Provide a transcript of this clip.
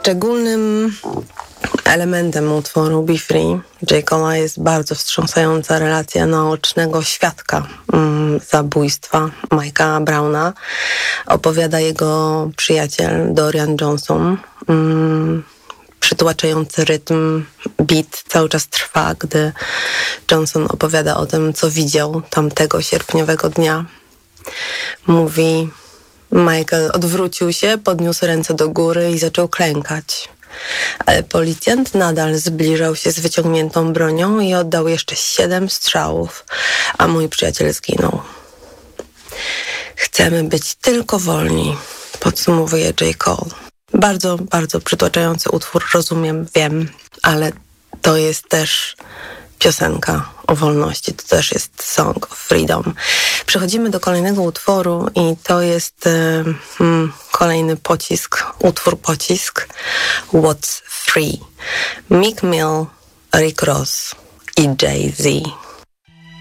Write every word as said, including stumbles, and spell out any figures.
Szczególnym elementem utworu Be Free J. Cole'a jest bardzo wstrząsająca relacja naocznego świadka um, zabójstwa Mike'a Browna. Opowiada jego przyjaciel Dorian Johnson. Um, przytłaczający rytm, beat cały czas trwa, gdy Johnson opowiada o tym, co widział tamtego sierpniowego dnia. Mówi: Michael odwrócił się, podniósł ręce do góry i zaczął klękać. Ale policjant nadal zbliżał się z wyciągniętą bronią i oddał jeszcze siedem strzałów, a mój przyjaciel zginął. Chcemy być tylko wolni, podsumowuje J. Cole. Bardzo, bardzo przytłaczający utwór, rozumiem, wiem, ale to jest też piosenka o wolności, to też jest Song of Freedom. Przechodzimy do kolejnego utworu i to jest y, mm, kolejny pocisk, utwór pocisk, What's Free. Meek Mill, Rick Ross i Jay-Z.